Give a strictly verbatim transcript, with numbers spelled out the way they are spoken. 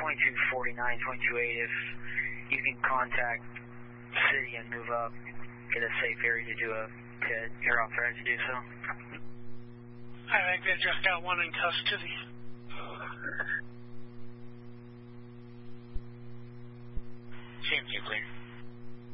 twenty-two forty-nine, twenty-two eight, if you can contact city and move up, get a safe area to do a pit, you're authorized to do so. I think they just got one in custody. C M Q clear.